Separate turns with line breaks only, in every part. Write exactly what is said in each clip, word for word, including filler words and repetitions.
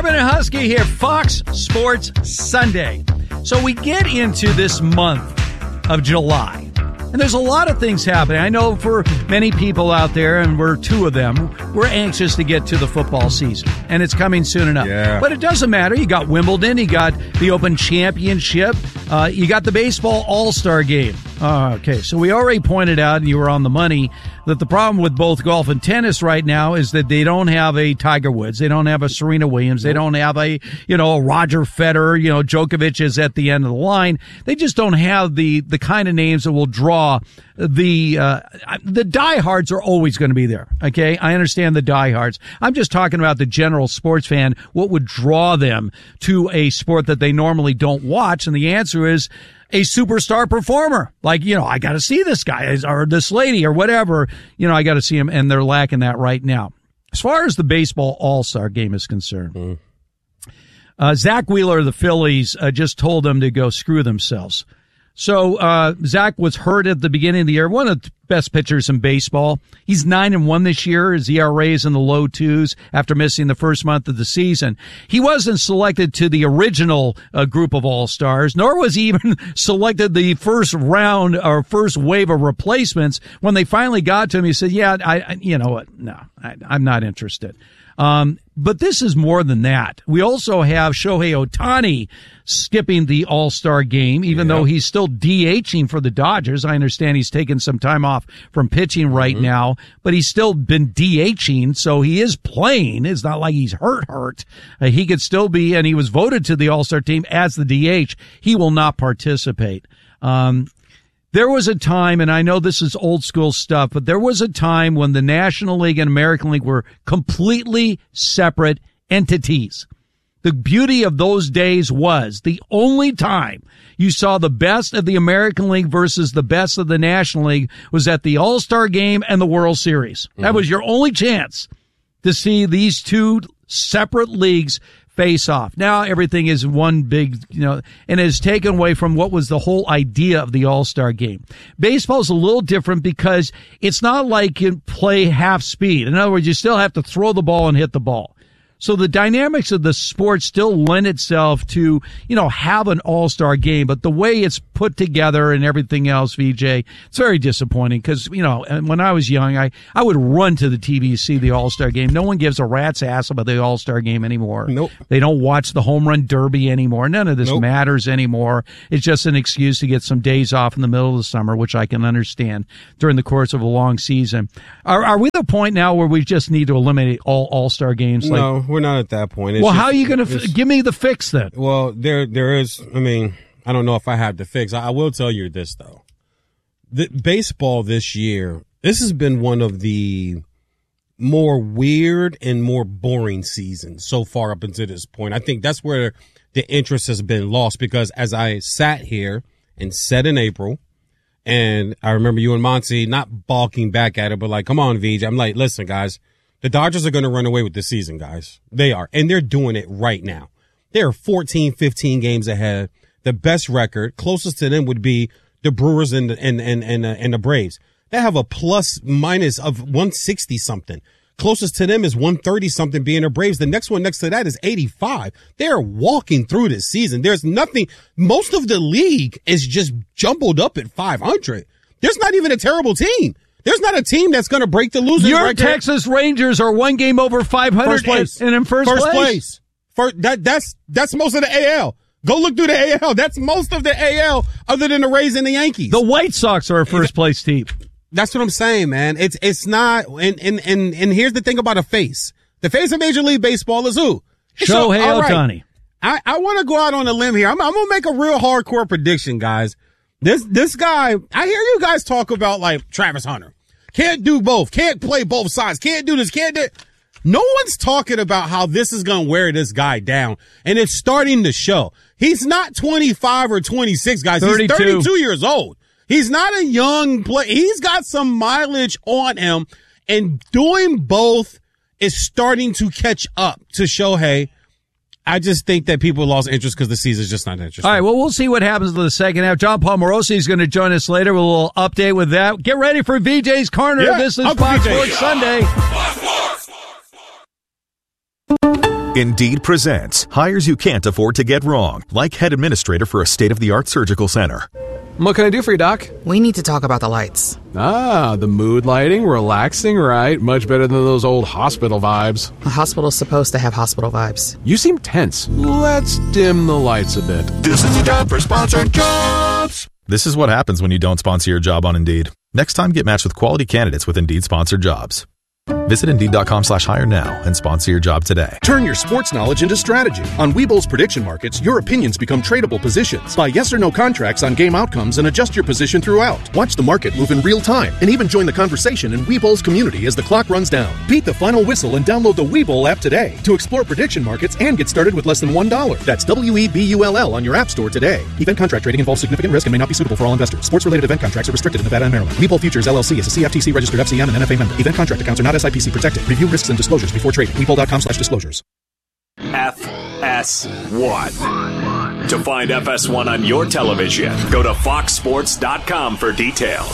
Marvin and Husky here, Fox Sports Sunday. So we get into this month of July, and there's a lot of things happening. I know for many people out there, and we're two of them, we're anxious to get to the football season, and it's coming soon enough.
Yeah.
But it doesn't matter. You got Wimbledon, you got the Open Championship, uh, you got the baseball All-Star Game. Uh, okay, so we already pointed out, and you were on the money, that the problem with both golf and tennis right now is that they don't have a Tiger Woods, they don't have a Serena Williams, they don't have a, you know, a Roger Federer, you know, Djokovic is at the end of the line. They just don't have the, the kind of names that will draw the, uh, the diehards are always going to be there. Okay. I understand the diehards. I'm just talking about the general sports fan. What would draw them to a sport that they normally don't watch? And the answer is a superstar performer. Like, you know, I got to see this guy or this lady or whatever. You know, I got to see him, and they're lacking that right now. As far as the baseball All-Star Game is concerned, mm. uh, Zach Wheeler of the Phillies uh, just told them to go screw themselves. So, uh, Zach was hurt at the beginning of the year, one of the best pitchers in baseball. He's nine and one this year. His E R A is in the low twos after missing the first month of the season. He wasn't selected to the original uh, group of All-Stars, nor was he even selected the first round or first wave of replacements. When they finally got to him, he said, yeah, I, I you know what? No, I, I'm not interested. Um, but this is more than that. We also have Shohei Ohtani skipping the All-Star game, even yeah. though he's still DHing for the Dodgers. I understand he's taken some time off from pitching right mm-hmm. now, but he's still been DHing, so he is playing. It's not like he's hurt, hurt. Uh, he could still be, and he was voted to the All-Star team as the D H. He will not participate. Um, There was a time, and I know this is old school stuff, but there was a time when the National League and American League were completely separate entities. The beauty of those days was the only time you saw the best of the American League versus the best of the National League was at the All-Star Game and the World Series. Mm-hmm. That was your only chance to see these two separate leagues face off. Now everything is one big, you know, and it has taken away from what was the whole idea of the All-Star Game. Baseball is a little different because it's not like you play half speed. In other words, you still have to throw the ball and hit the ball. So the dynamics of the sport still lend itself to, you know, have an all-star game, but the way it's put together and everything else, V J, it's very disappointing because, you know, when I was young, I, I would run to the T V to see the all-star game. No one gives a rat's ass about the all-star game anymore.
Nope.
They don't watch the home run derby anymore. None of this nope. matters anymore. It's just an excuse to get some days off in the middle of the summer, which I can understand during the course of a long season. Are, are we at the point now where we just need to eliminate all all-star games?
No.
Like,
we're not at that point. It's
well,
just,
how are you going to f- give me the fix then?
Well, there, there is. I mean, I don't know if I have the fix. I, I will tell you this though: the baseball this year, this has been one of the more weird and more boring seasons so far up until this point. I think that's where the interest has been lost because as I sat here and said in April, and I remember you and Monty not balking back at it, but like, come on, V J. I'm like, listen, guys. The Dodgers are going to run away with this season, guys. They are. And they're doing it right now. They're fourteen, fifteen games ahead. The best record, closest to them would be the Brewers and the, and, and, and, uh, and the Braves. They have a plus minus of one sixty something. Closest to them is one thirty something being the Braves. The next one next to that is eighty-five. They're walking through this season. There's nothing. Most of the league is just jumbled up at five hundred. There's not even a terrible team. There's not a team that's going to break the losing
Your
record.
Texas Rangers are one game over five hundred
First place.
and, and in first,
first
place.
place. First, that, that's, that's most of the A L. Go look through the A L. That's most of the A L other than the Rays and the Yankees.
The White Sox are a first place team.
That's what I'm saying, man. It's, it's not, and, and, and, and here's the thing about a face. The face of Major League Baseball is who?
Shohei so, Ohtani.
Right. I, I want to go out on a limb here. I'm, I'm going to make a real hardcore prediction, guys. This, this guy, I hear you guys talk about like Travis Hunter. Can't do both. Can't play both sides. Can't do this. Can't do. No one's talking about how this is going to wear this guy down. And it's starting to show. He's not twenty-five or twenty-six, guys.
thirty-two.
He's thirty-two years old. He's not a young player. He's got some mileage on him. And doing both is starting to catch up to Shohei. I just think that people lost interest because the season's just not interesting.
All right, well, we'll see what happens in the second half. John Paul Morosi is going to join us later with a little update with that. Get ready for V J's Corner.
Yeah,
this is Fox Sports Sunday.
Indeed presents hires you can't afford to get wrong, like head administrator for a state-of-the-art surgical center.
What can I do for you, Doc?
We need to talk about the lights.
Ah, the mood lighting, relaxing, right? Much better than those old hospital vibes.
A hospital's supposed to have hospital vibes.
You seem tense. Let's dim the lights a bit.
This is the time for sponsored jobs.
This is what happens when you don't sponsor your job on Indeed. Next time, get matched with quality candidates with Indeed-sponsored jobs. Visit Indeed.com slash hire now and sponsor your job today.
Turn your sports knowledge into strategy. On Webull's prediction markets, your opinions become tradable positions. Buy yes or no contracts on game outcomes and adjust your position throughout. Watch the market move in real time and even join the conversation in Webull's community as the clock runs down. Beat the final whistle and download the Webull app today to explore prediction markets and get started with less than one dollar. That's W E B U L L on your app store today. Event contract trading involves significant risk and may not be suitable for all investors. Sports-related event contracts are restricted in Nevada and Maryland. Webull Futures, L L C is a C F T C-registered F C M and N F A member. Event contract accounts are not S I P C protected. Review risks and disclosures before trading. Webull.com slash disclosures.
F S one. To find F S one on your television, go to fox sports dot com for details.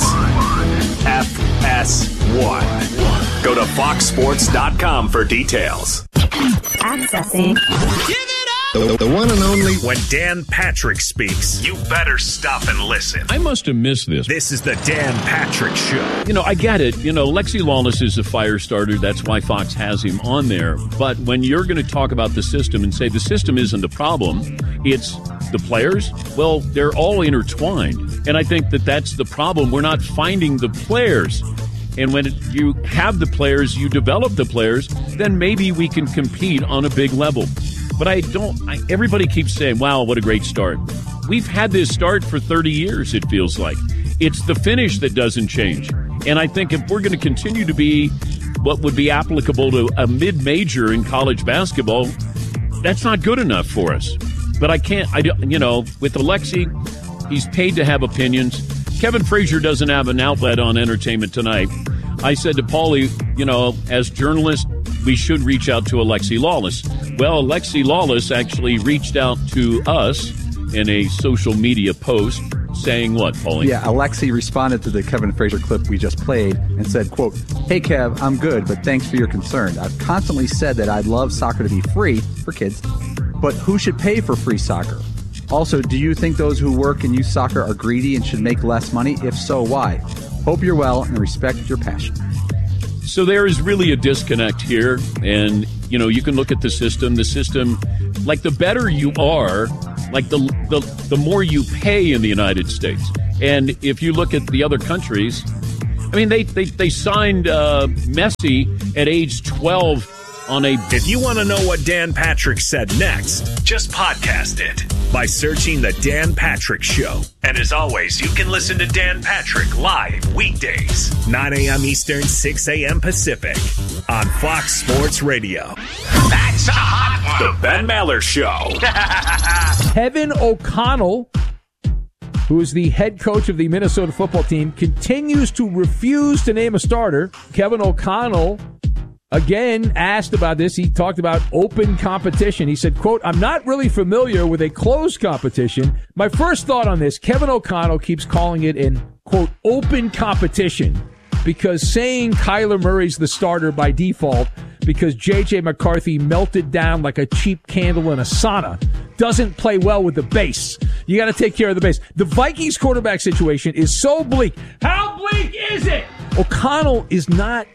F S one. Go to fox sports dot com for details.
Accessing.
Give it up! The, the one and only. When Dan Patrick speaks, you better stop and listen.
I must have missed this.
This is the Dan Patrick Show.
You know, I get it. You know, Lexi Lawless is a fire starter. That's why Fox has him on there. But when you're going to talk about the system and say the system isn't the problem, it's the players, well, they're all intertwined. And I think that that's the problem. We're not finding the players. And when you have the players, you develop the players, then maybe we can compete on a big level. But I don't, I, everybody keeps saying, wow, what a great start. We've had this start for thirty years, it feels like. It's the finish that doesn't change. And I think if we're going to continue to be what would be applicable to a mid-major in college basketball, that's not good enough for us. But I can't, I don't, you know, with Alexi, he's paid to have opinions. Kevin Frazier doesn't have an outlet on Entertainment Tonight. I said to Paulie, you know, as journalists, we should reach out to Alexi Lawless. Well, Alexi Lawless actually reached out to us in a social media post saying what, Paulie?
Yeah, Alexi responded to the Kevin Frazier clip we just played and said, quote, "Hey, Kev, I'm good, but thanks for your concern. I've constantly said that I'd love soccer to be free for kids, but who should pay for free soccer? Also, do you think those who work in youth soccer are greedy and should make less money? If so, why? Hope you're well and respect your passion."
So there is really a disconnect here. And, you know, you can look at the system. The system, like the better you are, like the the, the more you pay in the United States. And if you look at the other countries, I mean, they, they, they signed uh, Messi at age twelve on a...
If you want to know what Dan Patrick said next, just podcast it by searching The Dan Patrick Show. And as always, you can listen to Dan Patrick live weekdays, nine a.m. Eastern, six a.m. Pacific on Fox Sports Radio. That's a hot one. The Ben Maller Show.
Kevin O'Connell, who is the head coach of the Minnesota football team, continues to refuse to name a starter. Kevin O'Connell, again, asked about this. He talked about open competition. He said, quote, "I'm not really familiar with a closed competition. My first thought on this, Kevin O'Connell keeps calling it an, quote, open competition because saying Kyler Murray's the starter by default because J J McCarthy melted down like a cheap candle in a sauna doesn't play well with the base. You got to take care of the base." The Vikings quarterback situation is so bleak. How bleak is it? O'Connell is not...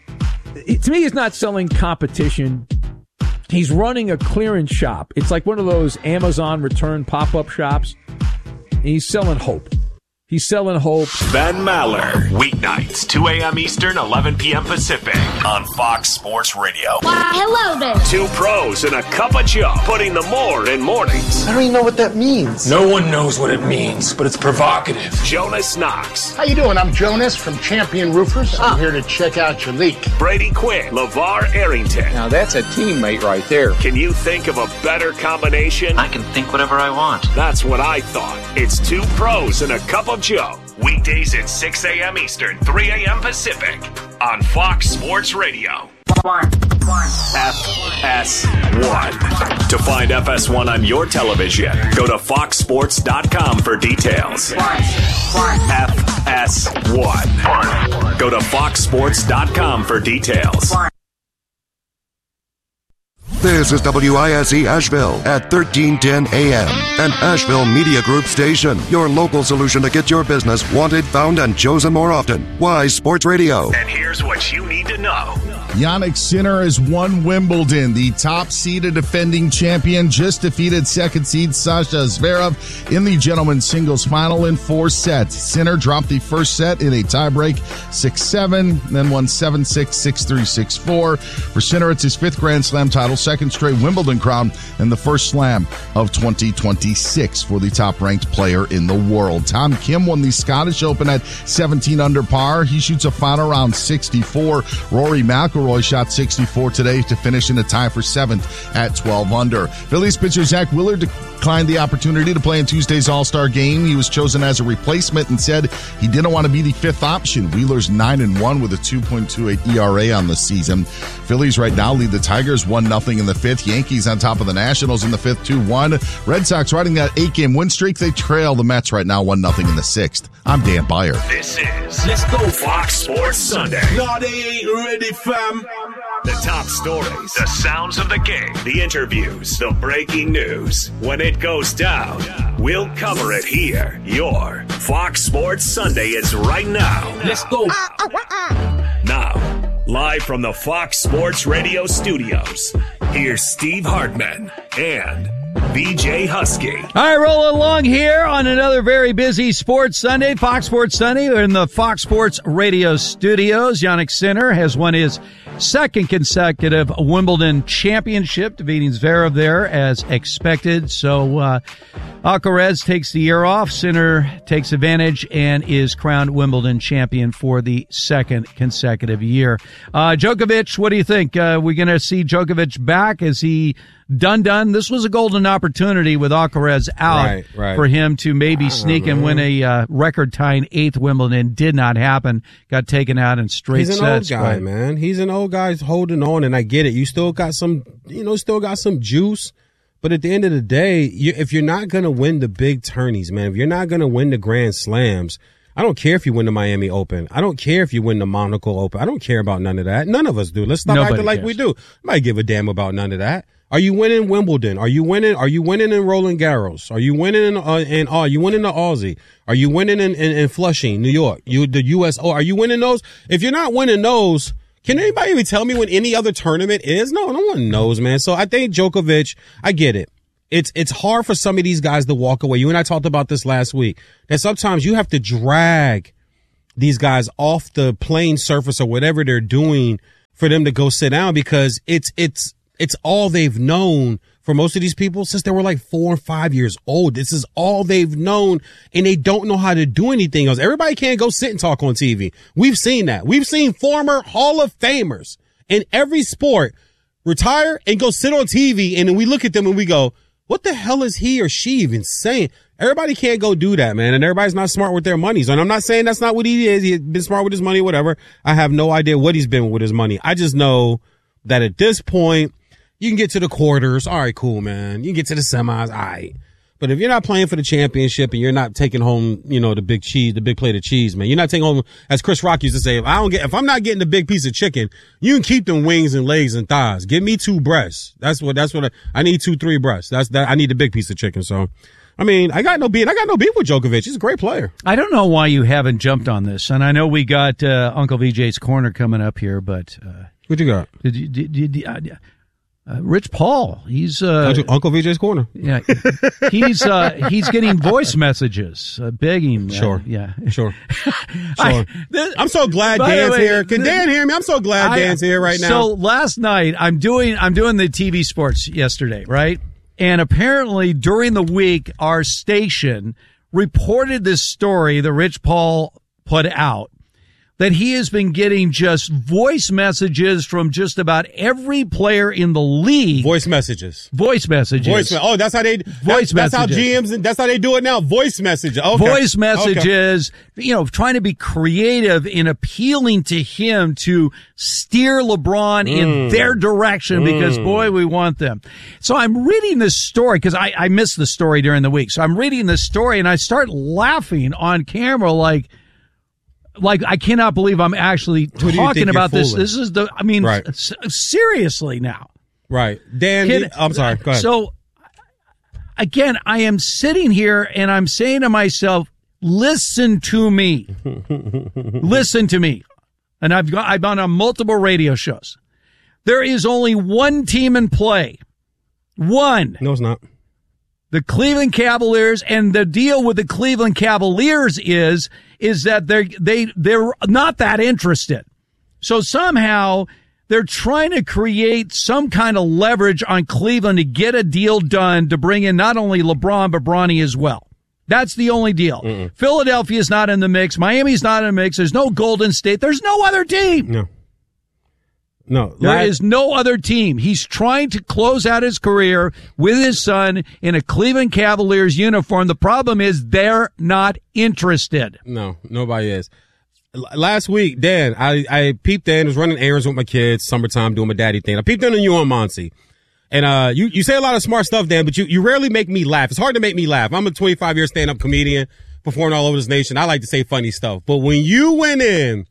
To me, he's not selling competition. He's running a clearance shop. It's like one of those Amazon return pop-up shops. And he's selling hope. He's selling hope.
Ben Maller, weeknights, two a.m. Eastern, eleven p.m. Pacific on Fox Sports Radio.
Why, hello there.
Two pros and a cup of Joe, putting the more in mornings.
I don't even know what that means.
No one knows what it means, but it's provocative.
Jonas Knox.
How you doing? I'm Jonas from Champion Roofers. I'm here to check out your leak.
Brady Quinn, LeVar Arrington.
Now that's a teammate right there.
Can you think of a better combination?
I can think whatever I want.
That's what I thought. It's two pros and a cup of Joe. Weekdays at six a.m. Eastern, three a.m. Pacific on Fox Sports Radio.
One. One.
F S one. To find F S one on your television, go to fox sports dot com for details.
One. One.
F S one. Go to fox sports dot com for details.
One.
This is W I S E Asheville at thirteen ten A M, an Asheville Media Group station. Your local solution to get your business wanted, found, and chosen more often. Wise Sports Radio.
And here's what you need to know.
Jannik Sinner has won Wimbledon. The top-seeded defending champion just defeated second seed Sasha Zverev in the gentlemen's singles final in four sets. Sinner dropped the first set in a tiebreak six seven, then won seven six, six three, six four. For Sinner, it's his fifth Grand Slam title, second straight Wimbledon crown, and the first slam of twenty twenty-six for the top-ranked player in the world. Tom Kim won the Scottish Open at seventeen under par. He shoots a final round sixty-four. Rory McIlroy shot sixty-four today to finish in a tie for seventh at twelve under. Phillies pitcher Zach Wheeler declined the opportunity to play in Tuesday's All-Star game. He was chosen as a replacement and said he didn't want to be the fifth option. Wheeler's nine and one with a two point two eight E R A on the season. Phillies right now lead the Tigers one nothing in the fifth. Yankees on top of the Nationals in the fifth, two one. Red Sox riding that eight-game win streak. They trail the Mets right now one nothing in the sixth. I'm Dan Beyer.
This is Let's Go Fox Sports Sunday.
No, they ain't ready, fam.
The top stories, the sounds of the game, the interviews, the breaking news. When it goes down, we'll cover it here. Your Fox Sports Sunday is right now.
Let's go.
Now, live from the Fox Sports Radio studios, here's Steve Hartman and B J Husky.
All right, rolling along here on another very busy Sports Sunday, Fox Sports Sunday. We're in the Fox Sports Radio studios. Jannik Sinner has won his second consecutive Wimbledon championship, defeating Zverev there as expected. So uh, Alcaraz takes the year off. Sinner takes advantage and is crowned Wimbledon champion for the second consecutive year. Uh, Djokovic, what do you think? Uh, we're going to see Djokovic back? Is he done done? This was a golden opportunity with Alcaraz out
right, right.
for him to maybe sneak and win a uh, record-tying eighth Wimbledon. Did not happen. Got taken out in straight
He's an
sets.
old guy,
but,
man. He's an old guy holding on, and I get it. You still got some, you know, still got some juice. But at the end of the day, you, if you're not going to win the big tourneys, man, if you're not going to win the Grand Slams, I don't care if you win the Miami Open. I don't care if you win the Monaco Open. I don't care about none of that. None of us do. Let's stop
Nobody
acting like
cares.
we do. Nobody give a damn about none of that. Are you winning Wimbledon? Are you winning? Are you winning in Roland Garros? Are you winning in, uh, in uh, are you winning the Aussie? Are you winning in, in, in Flushing, New York? You the U S O? Are you winning those? If you're not winning those, can anybody even tell me when any other tournament is? No, no one knows, man. So I think Djokovic, I get it. It's it's hard for some of these guys to walk away. You and I talked about this last week. That sometimes you have to drag these guys off the playing surface or whatever they're doing for them to go sit down, because it's it's it's all they've known for most of these people since they were like four or five years old. This is all they've known, and they don't know how to do anything else. Everybody can't go sit and talk on T V. We've seen that. We've seen former Hall of Famers in every sport retire and go sit on T V, and then we look at them and we go, what the hell is he or she even saying? Everybody can't go do that, man, and everybody's not smart with their money. So, and I'm not saying that's not what he is. He's been smart with his money, whatever. I have no idea what he's been with his money. I just know that at this point, you can get to the quarters. All right, cool, man. You can get to the semis. All right. But if you're not playing for the championship and you're not taking home, you know, the big cheese, the big plate of cheese, man, you're not taking home, as Chris Rock used to say, if I don't get, if I'm not getting the big piece of chicken, you can keep them wings and legs and thighs. Give me two breasts. That's what, that's what I, I need two, three breasts. That's that. I need the big piece of chicken. So, I mean, I got no beef. I got no beef with Djokovic. He's a great player.
I don't know why you haven't jumped on this. And I know we got, uh, Uncle V J's Corner coming up here, but, uh,
what you got?
Did you, did, did, did, uh, Uh, Rich Paul, he's uh,
Uncle V J's Corner.
Yeah, he's uh, he's getting voice messages uh, begging. Uh,
sure,
yeah,
sure, sure. I, this, I'm so glad Dan's way, here. Can this, Dan hear me? I'm so glad I, Dan's here right now.
So last night, I'm doing I'm doing the T V sports yesterday, right? And apparently during the week, our station reported this story that Rich Paul put out, that he has been getting just voice messages from just about every player in the league.
Voice messages.
Voice messages.
Voice. Oh, that's how they.
Voice
that,
messages.
That's how G Ms and that's how they do it now. Voice messages. Okay.
Voice messages. Okay. You know, trying to be creative in appealing to him to steer LeBron mm. in their direction, because mm. boy, we want them. So I'm reading this story because I I missed the story during the week. So I'm reading this story and I start laughing on camera like. Like, I cannot believe I'm actually talking about this. This is the, I mean, right. s- seriously now.
Right. Dan,
Can,
the, I'm sorry. Go ahead.
So, again, I am sitting here and I'm saying to myself, listen to me. Listen to me. And I've got, I've been on multiple radio shows. There is only one team in play. One.
No, it's not.
The Cleveland Cavaliers, and the deal with the Cleveland Cavaliers is, is that they're, they, they're not that interested. So somehow they're trying to create some kind of leverage on Cleveland to get a deal done to bring in not only LeBron, but Bronny as well. That's the only deal. Mm-mm. Philadelphia's not in the mix. Miami's not in the mix. There's no Golden State. There's no other team.
No. No.
There
last-
is no other team. He's trying to close out his career with his son in a Cleveland Cavaliers uniform. The problem is they're not interested.
No, nobody is. L- Last week, Dan, I, I peeped in, was running errands with my kids, summertime, doing my daddy thing. I peeped in on you on Monty. And, uh, you, you say a lot of smart stuff, Dan, but you, you rarely make me laugh. It's hard to make me laugh. I'm a twenty-five year stand-up comedian, performing all over this nation. I like to say funny stuff. But when you went in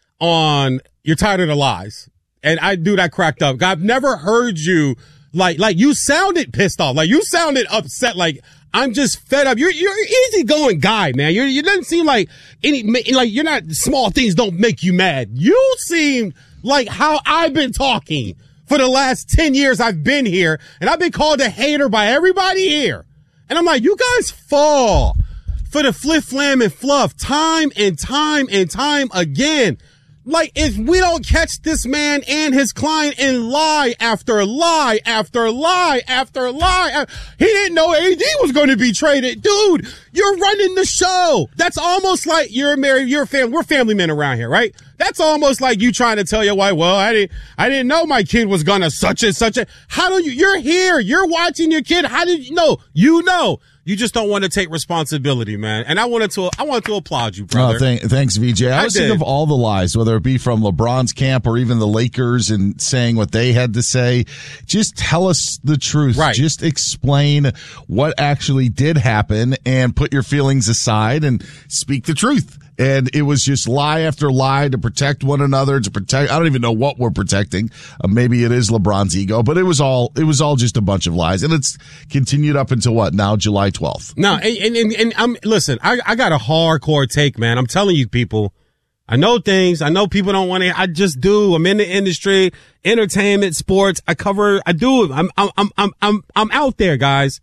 on You're Tired of the Lies, and I, dude, I cracked up. I've never heard you, like, like, you sounded pissed off. Like, you sounded upset. Like, I'm just fed up. You're, you're an easygoing guy, man. You're, you doesn't seem like any, like, you're not, small things don't make you mad. You seem like how I've been talking for the last ten years I've been here, and I've been called a hater by everybody here. And I'm like, you guys fall for the flip, flam, and fluff time and time and time again. Like, if we don't catch this man and his client in lie after lie after lie after lie, he didn't know A D was going to be traded. Dude, you're running the show. That's almost like you're married, you're a family, we're family men around here, right? That's almost like you trying to tell your wife, well, I didn't, I didn't know my kid was gonna such and such a, how do you, you're here, you're watching your kid, how did you know? You know. You just don't want to take responsibility, man. And I wanted to, I wanted to applaud you, brother.
Oh, thank, thanks, V J. I, I was thinking of all the lies, whether it be from LeBron's camp or even the Lakers and saying what they had to say. Just tell us the truth.
Right.
Just explain what actually did happen and put your feelings aside and speak the truth. And it was just lie after lie to protect one another, to protect, I don't even know what we're protecting. Uh, maybe it is LeBron's ego, but it was all, it was all just a bunch of lies. And it's continued up until what? Now, July twelfth.
No, and, and, and I'm, listen, I, I got a hardcore take, man. I'm telling you people, I know things. I know people don't want to, I just do. I'm in the industry, entertainment, sports. I cover, I do. I'm, I'm, I'm, I'm, I'm, I'm out there, guys.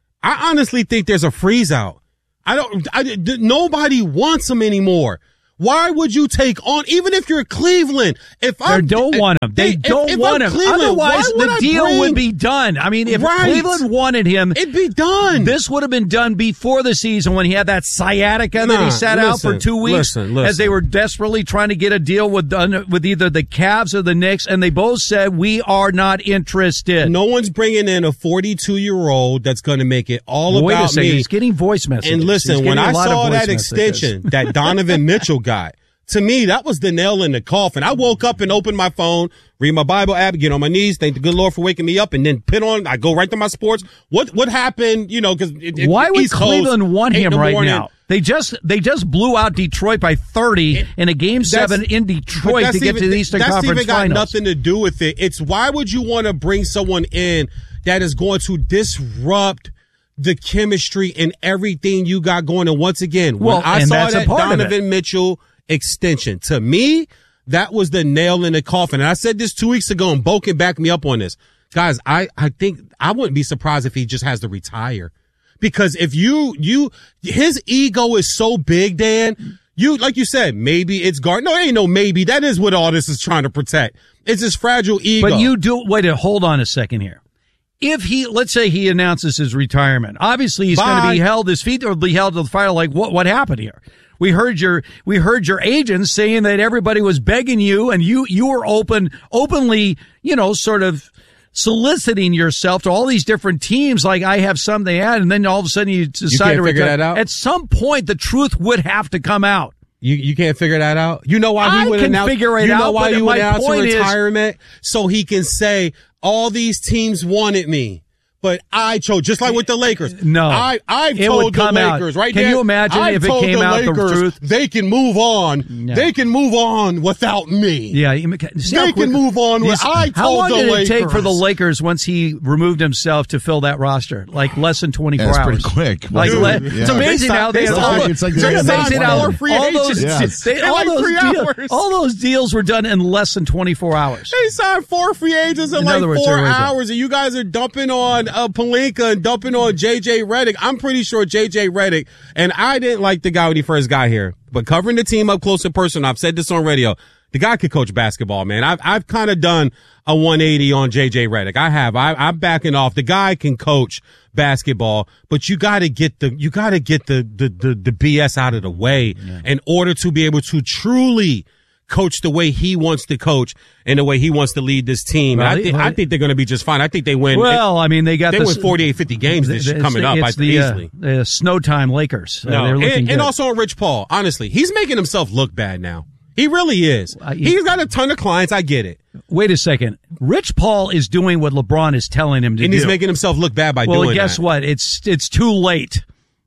I honestly think there's a freeze out. I don't, I, nobody wants him anymore. Why would you take on, even if you're Cleveland, if I
don't want him, they if, don't if want him. Otherwise, the deal bring, would be done. I mean, if right. Cleveland wanted him,
it'd be done.
This would have been done before the season when he had that sciatica
nah,
that he sat
listen,
out for two weeks
listen, listen.
as they were desperately trying to get a deal with with either the Cavs or the Knicks, and they both said we are not interested.
No one's bringing in a forty-two year old that's going to make it all
well, wait
about
a second.
me.
He's getting voice messages.
And listen, when I saw that
messages.
extension, that Donovan Mitchell guy. To me, that was the nail in the coffin. I woke up and opened my phone, read my Bible app, get on my knees, thank the good Lord for waking me up, and then put on, I go right to my sports. What, what happened, you know, cause it,
why would
East
Cleveland
Coast,
want him right
morning.
now? They just, they just blew out Detroit by thirty it, in a game seven in Detroit to get
even,
to the Eastern
that's
Conference
even got
Finals.
Nothing to do with it. It's why would you want to bring someone in that is going to disrupt the chemistry and everything you got going? And once again, when
well,
I saw that
Donovan
Mitchell extension, to me, that was the nail in the coffin. And I said this two weeks ago, and Bo can back me up on this. Guys, I, I think I wouldn't be surprised if he just has to retire. Because if you, you, his ego is so big, Dan, you, like you said, maybe it's guard. No, it ain't no maybe. That is what all this is trying to protect. It's his fragile ego.
But you do, wait, hold on a second here. If he, let's say he announces his retirement, obviously he's going to be held, his feet will be held to the fire. Like, what, what happened here? We heard your, we heard your agents saying that everybody was begging you, and you, you were open, openly, you know, sort of soliciting yourself to all these different teams. Like, I have something to add, and then all of a sudden you decide
you
to
figure
retire.
that out?
At some point, the truth would have to come out.
You you can't figure that out. You know why he
I
would
can
announce.
Figure it
you know
out,
why
but
you
my
announced
point
retirement
is,
so he can say all these teams wanted me, But I chose, just like with the Lakers.
No.
I, I've
It
told
would
the
come out.
Lakers, right
Can
there.
you imagine
I've
if it
told
came
the
out the
Lakers
truth?
They can move on.
No.
They can move on without me.
Yeah, you- see how
They
quick-
can move on. With, I told
How long
the
did
Lakers.
it take for the Lakers once he removed himself to fill that roster? Like less than twenty-four
Yeah, it's
hours.
pretty quick.
Like
Dude,
le-
yeah.
It's amazing
They
how they
signed-
all,
it's like
it's
they're
amazing how
four free
all those,
agents.
they,
in
all,
like
those
three
deal-
hours.
all those deals were done in less than twenty-four hours.
They signed four free agents in,
In
like
other words,
four
they're right there.
hours, and you guys are dumping on uh, Pelinka and dumping on J J Redick. I'm pretty sure J J Redick, and I didn't like the guy when he first got here, but covering the team up close in person, I've said this on radio, the guy could coach basketball, man. I've I've kind of done a one eighty on J J Redick. I have. I, I'm backing off. The guy can coach basketball, but you got to get the you got to get the, the the the B S out of the way yeah. in order to be able to truly coach the way he wants to coach and the way he wants to lead this team.
Well,
I think
well,
I think they're going to be just fine. I think they win.
Well, I mean, they got
they
the,
win forty-eight, fifty games this
it's
coming
the,
up.
It's
I
the,
easily.
Uh, the snow time Lakers. Uh,
no,
they're looking
and,
good.
and also on Rich Paul. Honestly, he's making himself look bad now. He really is.
Uh, he-
He's got a ton of clients. I get it,
Wait a second. Rich Paul is doing what LeBron is telling him to
and
do.
he's making himself look bad by
well,
doing
guess
that.
what? It's it's too late.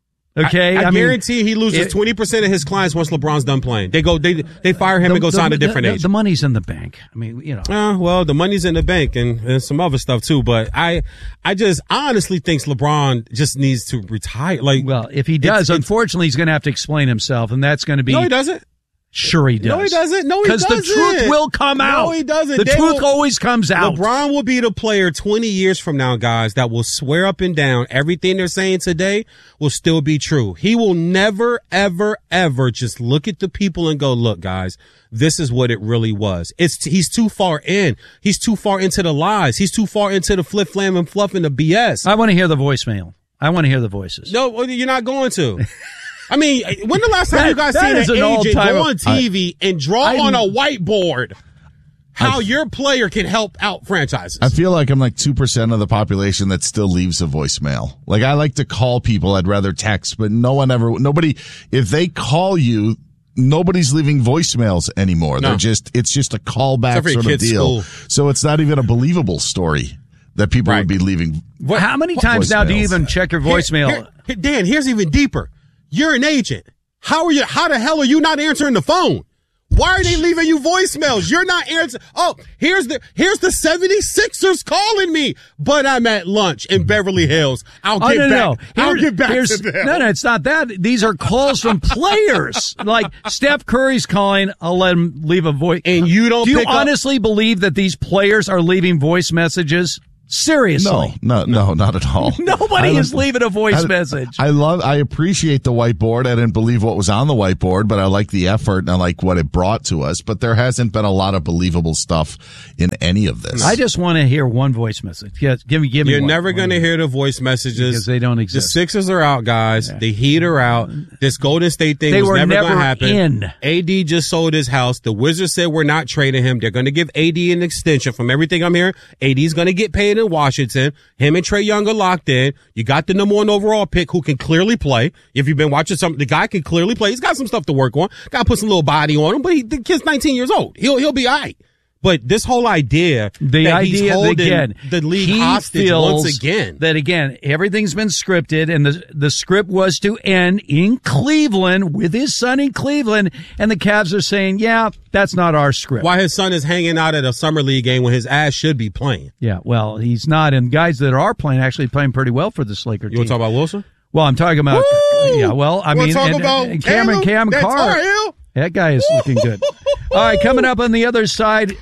Okay,
I, I,
mean,
guarantee he loses
it-
twenty percent of his clients once LeBron's done playing. They go, they they fire him
the-
and go
the-
sign a different
the,
agent.
The money's in the bank. I mean, you know.
Uh, well, the money's in the bank and, and some other stuff too. But I, I just I honestly think LeBron just needs to retire. Like,
Well, if he does,
it's- it's-
unfortunately, he's going to have to explain himself, and that's going to be.
no, he doesn't.
Sure, he does.
No, he doesn't. No, he
Because
doesn't.
the truth will come out.
No, he doesn't.
The
They
truth
will-
always comes out.
LeBron will be the player twenty years from now, guys, that will swear up and down everything they're saying today will still be true. He will never, ever, ever just look at the people and go, look, guys, this is what it really was. It's, he's too far in. He's too far into the lies. He's too far into the flip, flam, and fluff and the B S.
I want to hear the voicemail. I want to hear the voices.
No, well, you're not going to. I mean, when the last time
That-
you guys
that
seen
is
an
an
agent
all-time-
go on T V and draw
I-
on a whiteboard how your player can help out franchises?
I feel like I'm like two percent of the population that still leaves a voicemail. Like I like to call people. I'd rather text, but no one ever, nobody, if they call you, nobody's leaving voicemails anymore.
No.
They're just, it's just a callback
Except for your
sort of
kid's
deal.
school.
So it's not even a believable story that people
Right.
would be leaving.
What, How many times now do you
voicemails.
even check your voicemail?
Here- here- Dan, here's even deeper. You're an agent. How are you? How the hell are you not answering the phone? Why are they leaving you voicemails? You're not answering. Oh, here's the here's the seventy-sixers calling me, but I'm at lunch in Beverly Hills. I'll
Oh,
get
no,
back.
no, no.
I'll
Here-
get back
here's-
to them.
No, no, it's not that. These are calls from players. Like Steph Curry's calling. I'll let him leave a voice.
And you don't
Do you
pick up-
honestly believe that these players are leaving voice messages? Seriously.
No, no, no, not at all.
Nobody
I-
is leaving a voice
I-
message.
I love, I appreciate the whiteboard. I didn't believe what was on the whiteboard, but I like the effort and I like what it brought to us. But there hasn't been a lot of believable stuff in any of this.
I just want to hear one voice message. Yes, give me, give me.
You're
one.
never going to hear the voice messages
Because they don't
The
exist.
Sixers are out, guys.
Yeah.
The Heat are out. This Golden State thing
They
was
were
never,
never
going to happen.
in.
A D just sold his house. The Wizards said we're not trading him. They're going to give A D an extension. From everything I'm hearing, A D's going to get paid in Washington. Him and Trae Young are locked in. You got the number one overall pick who can clearly play. If you've been watching some, the guy can clearly play. He's got some stuff to work on. Got to put some little body on him, but he, the kid's nineteen years old. He'll he'll be all right. But this whole idea
The
that he's
idea
holding
again,
the league
he
hostage
feels
once again.
that again everything's been scripted, and the the script was to end in Cleveland with his son in Cleveland, and the Cavs are saying, "Yeah, that's not our script."
Why his son is hanging out at a summer league game when his ass should be playing.
Yeah, well, he's not, and guys that are playing actually playing pretty well for this Laker
You
team.
want to talk about Wilson?
Well, I'm talking about
Woo!
yeah. Well, I
You wanna
mean,
talk
and,
about
and Cameron
Caleb?
Cam
That
Carr.
Tar Heel?
That guy is looking good. All right, coming up on the other side.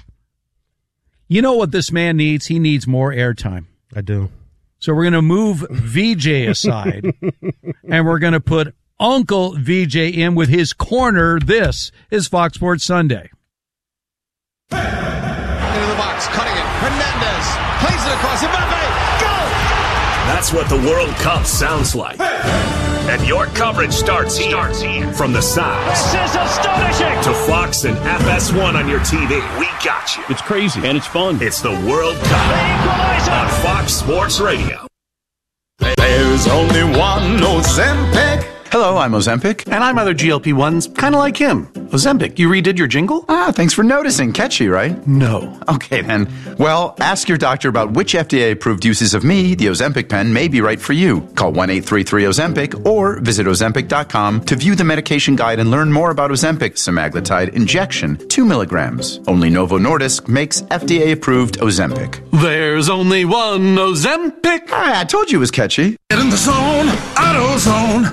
You know what this man needs? He needs more airtime.
I do.
So we're going to move V J aside, and we're going to put Uncle V J in with his corner. This is Fox Sports Sunday.
Into the box, cutting it. Hernandez plays it across. Mbappe, go!
That's what the World Cup sounds like. And your coverage starts here. Starts here. From the sides.
This is astonishing.
To Fox and F S one on your T V. We got you.
It's crazy and it's fun.
It's the World Cup on Fox Sports Radio.
There's only one Ozempic. Hello, I'm Ozempic.
And I'm other G L P ones, kind of like him. Ozempic, you redid your jingle?
Ah, thanks for noticing. Catchy, right?
No.
Okay, then. Well, ask your doctor about which F D A-approved uses of me, the Ozempic pen, may be right for you. Call one eight three three Ozempic or visit Ozempic dot com to view the medication guide and learn more about Ozempic semaglutide injection, two milligrams. Only Novo Nordisk makes F D A-approved Ozempic.
There's only one Ozempic.
Ah, I told you it was catchy.
Get in the zone, AutoZone.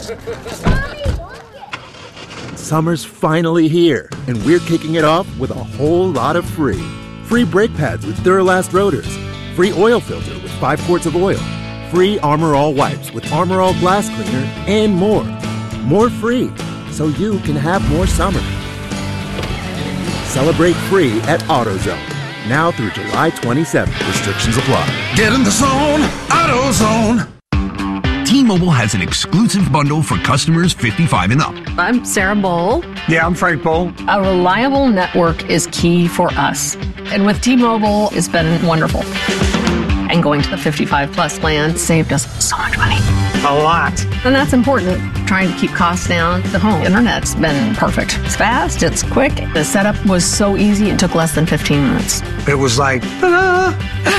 Summer's finally here, and we're kicking it off with a whole lot of free. Free brake pads with Duralast rotors. Free oil filter with five quarts of oil. Free Armor All wipes with Armor All glass cleaner, and more. More free, so you can have more summer. Celebrate free at AutoZone. Now through July twenty-seventh. Restrictions apply.
Get in the zone, AutoZone.
T-Mobile has an exclusive bundle for customers fifty-five and up.
I'm Sarah Bowl.
Yeah, I'm Frank Bowl.
A reliable network is key for us. And with T-Mobile, it's been wonderful. And going to the fifty-five plus plan saved us so much money.
A lot.
And that's important. Trying to keep costs down. The home internet's been perfect. It's fast, it's quick. The setup was so easy, it took less than fifteen minutes.
It was like, ta-da!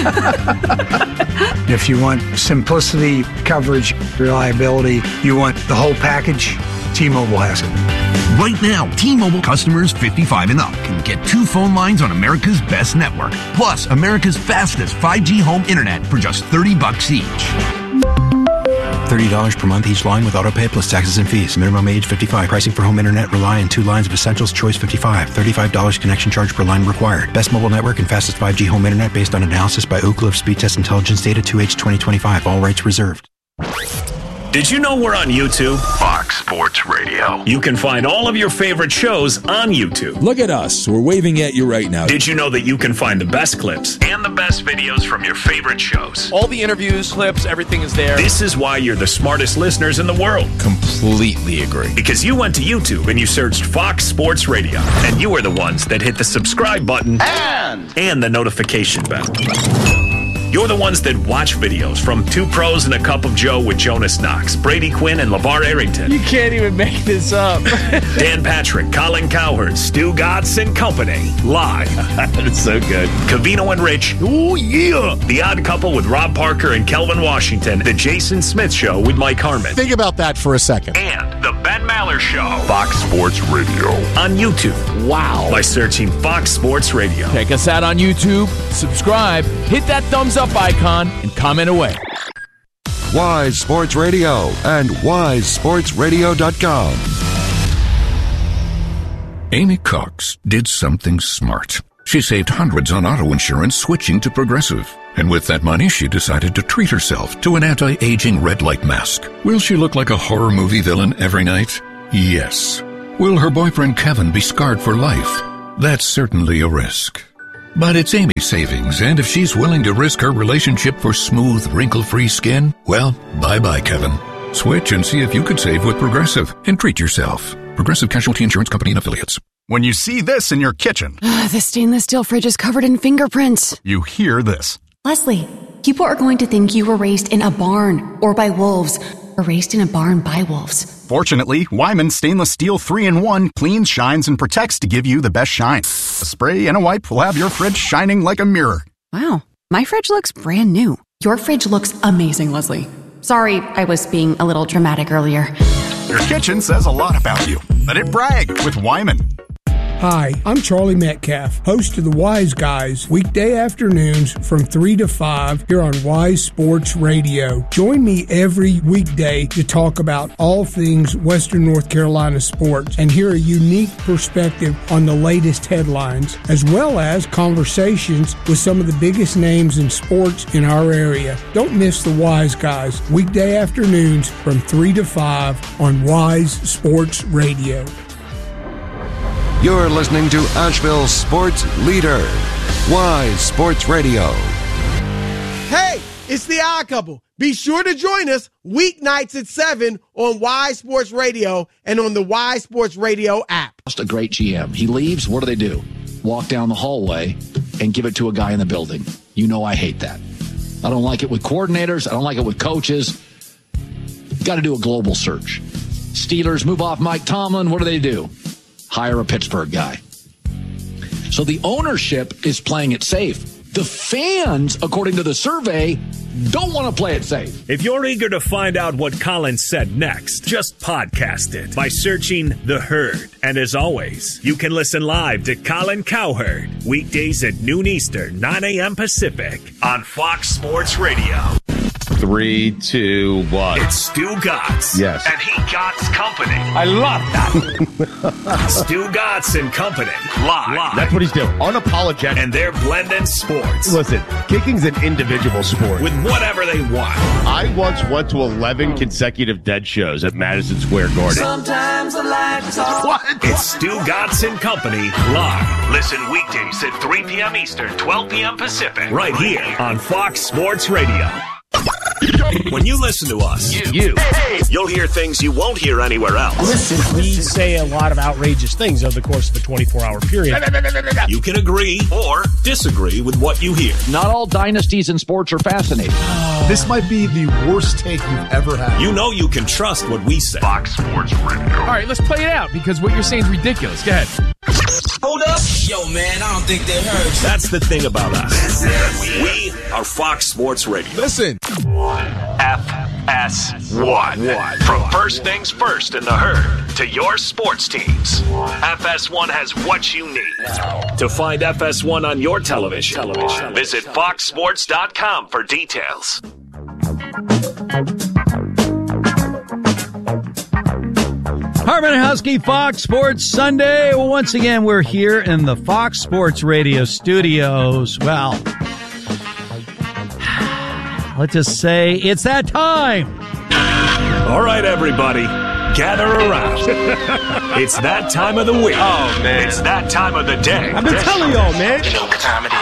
If you want simplicity, coverage, reliability, you want the whole package, T-Mobile has it.
Right now, T-Mobile customers fifty-five and up can get two phone lines on America's best network, plus America's fastest five G home internet for just thirty bucks each.
thirty dollars per month each line with autopay plus taxes and fees. Minimum age fifty-five. Pricing for home internet rely on two lines of Essentials Choice fifty-five. thirty-five dollars connection charge per line required. Best mobile network and fastest five G home internet based on analysis by Ookla of Speed Test Intelligence Data two H twenty twenty-five. All rights reserved.
Did you know we're on YouTube?
Fox Sports Radio.
You can find all of your favorite shows on YouTube.
Look at us. We're waving at you right now.
Did you know that you can find the best clips and the best videos from your favorite shows?
All the interviews, clips, everything is there.
This is why you're the smartest listeners in the world.
Completely agree.
Because you went to YouTube and you searched Fox Sports Radio. And you were the ones that hit the subscribe button
and,
and the notification bell. You're the ones that watch videos from Two Pros and a Cup of Joe with Jonas Knox, Brady Quinn, and LeVar Arrington.
You can't even make this up.
Dan Patrick, Colin Cowherd, Stu Gatz and Company. Live.
That's so good.
Covino and Rich. Oh, yeah. The Odd Couple with Rob Parker and Kelvin Washington. The Jason Smith Show with Mike Harmon.
Think about that for a second.
And The Ben Maller Show.
Fox Sports Radio.
On YouTube.
Wow.
By searching Fox Sports Radio.
Check us out on YouTube. Subscribe. Hit that thumbs up icon and comment away.
Wise Sports Radio and wise sports radio dot com.
Amy Cox did something smart. She saved hundreds on auto insurance switching to Progressive. And with that money, she decided to treat herself to an anti-aging red light mask. Will she look like a horror movie villain every night? Yes. Will her boyfriend Kevin be scarred for life? That's certainly a risk. But it's Amy's savings, and if she's willing to risk her relationship for smooth, wrinkle-free skin, well, bye-bye, Kevin. Switch and see if you could save with Progressive and treat yourself. Progressive Casualty Insurance Company and Affiliates.
When you see this in your kitchen,
the stainless steel fridge is covered in fingerprints.
You hear this.
Leslie, people are going to think you were raised in a barn or by wolves, or raised in a barn by wolves.
Fortunately, Wyman Stainless Steel three in one cleans, shines, and protects to give you the best shine. A spray and a wipe will have your fridge shining like a mirror.
Wow, my fridge looks brand new. Your fridge looks amazing, Leslie. Sorry, I was being a little dramatic earlier.
Your kitchen says a lot about you. Let it brag with Wyman.
Hi, I'm Charlie Metcalf, host of the Wise Guys, weekday afternoons from three to five here on Wise Sports Radio. Join me every weekday to talk about all things Western North Carolina sports and hear a unique perspective on the latest headlines, as well as conversations with some of the biggest names in sports in our area. Don't miss the Wise Guys, weekday afternoons from three to five on Wise Sports Radio.
You're listening to Asheville's sports leader, Wise Sports Radio.
Hey, it's the Odd Couple. Be sure to join us weeknights at seven on Wise Sports Radio and on the Wise Sports Radio app.
Just a great G M. He leaves, what do they do? Walk down the hallway and give it to a guy in the building. You know I hate that. I don't like it with coordinators. I don't like it with coaches. Got to do a global search. Steelers move off Mike Tomlin. What do they do? Hire a Pittsburgh guy. So the ownership is playing it safe. The fans, according to the survey, don't want to play it safe.
If you're eager to find out what Colin said next, just podcast it by searching The Herd. And as always, you can listen live to Colin Cowherd weekdays at noon Eastern, nine a.m. Pacific on Fox Sports Radio.
Three, two, one.
It's Stu Gotts.
Yes.
And he Gotts Company.
I love that.
Stu Gotts and Company. Live. Live.
That's what he's doing. Unapologetic.
And they're blending sports.
Listen, kicking's an individual sport.
With whatever they want.
I once went to eleven consecutive Dead shows at Madison Square Garden.
Sometimes the lights off.
What? It's Stu Gotts and Company live. Listen weekdays at three p.m. Eastern, twelve p.m. Pacific. Right here on Fox Sports Radio. When you listen to us, you, you you'll hear things you won't hear anywhere else.
Listen, we say a lot of outrageous things over the course of a twenty-four hour period.
You can agree or disagree with what you hear.
Not all dynasties in sports are fascinating.
This might be the worst take you've ever had.
You know you can trust what we say.
Fox Sports Radio.
All right, let's play it out because what you're saying is ridiculous. Go ahead.
Hold up. Yo, man, I don't think they heard you.
That's the thing about us. We are Fox Sports Radio.
Listen.
F S one. From first things first in the Herd to your sports teams, F S one has what you need. To find F S one on your television, television. visit fox sports dot com for details.
Harmon and Husky, Fox Sports Sunday. Well, once again, we're here in the Fox Sports Radio studios. Well, let's just say it's that time.
All right, everybody, gather around. It's that time of the week.
Oh, man.
It's that time of the day.
I've been telling y'all, man.
You know what time it